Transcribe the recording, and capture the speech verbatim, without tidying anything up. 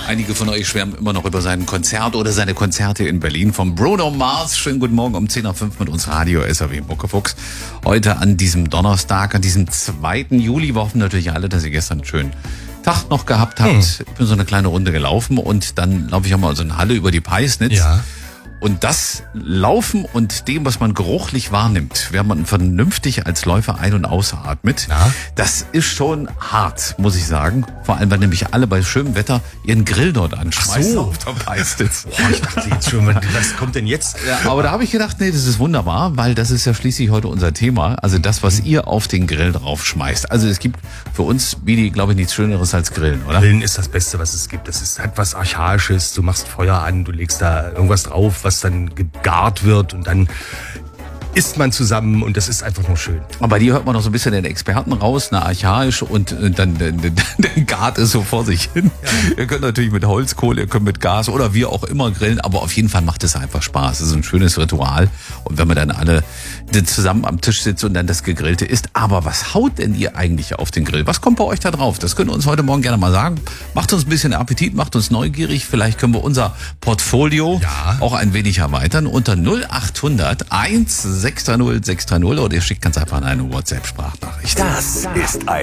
Einige von euch schwärmen immer noch über sein Konzert oder seine Konzerte in Berlin vom Bruno Mars. Schönen guten Morgen um zehn Uhr fünf mit uns Radio S R W Muckefuchs. Heute an diesem Donnerstag, an diesem zweiten Juli. Wir hoffen natürlich alle, dass ihr gestern einen schönen Tag noch gehabt habt. Hm. Ich bin so eine kleine Runde gelaufen und dann laufe ich auch mal so eine Halle über die Peisnitz. Ja. Und das Laufen und dem, was man geruchlich wahrnimmt, wenn man vernünftig als Läufer ein- und ausatmet, ja. Das ist schon hart, muss ich sagen. Vor allem, weil nämlich alle bei schönem Wetter ihren Grill dort anschmeißen. So. Auf der Peisnitz. Boah, ich dachte jetzt schon, was kommt denn jetzt? Ja, aber da habe ich gedacht, nee, das ist wunderbar, weil das ist ja schließlich heute unser Thema. Also das, was ihr auf den Grill drauf schmeißt. Also es gibt für uns, Bidi, glaube ich, nichts Schöneres als Grillen, oder? Grillen ist das Beste, was es gibt. Das ist halt was Archaisches. Du machst Feuer an, du legst da irgendwas drauf, was dann gegart wird und dann isst man zusammen und das ist einfach nur schön. Aber bei dir hört man noch so ein bisschen den Experten raus, ne, archaisch und äh, dann der, der, der gart ist so vor sich hin. Ja. Ihr könnt natürlich mit Holzkohle, ihr könnt mit Gas oder wie auch immer grillen, aber auf jeden Fall macht es einfach Spaß. Es ist ein schönes Ritual und wenn man dann alle zusammen am Tisch sitzt und dann das Gegrillte isst. Aber was haut denn ihr eigentlich auf den Grill? Was kommt bei euch da drauf? Das könnt ihr uns heute Morgen gerne mal sagen. Macht uns ein bisschen Appetit, macht uns neugierig. Vielleicht können wir unser Portfolio ja. auch ein wenig erweitern unter null acht hundert eins sechs drei null sechs drei null oder ihr schickt ganz einfach eine WhatsApp-Sprachnachricht. Das ist ein